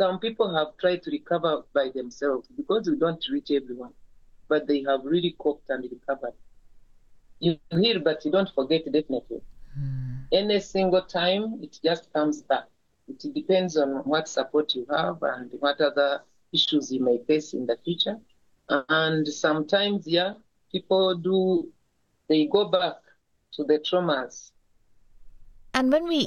some people have tried to recover by themselves because we don't reach everyone, but they have really coped and recovered. You heal, but you don't forget, definitely. Any single time, it just comes back. It depends on what support you have and what other issues you may face in the future. And sometimes, people they go back to the traumas. And when we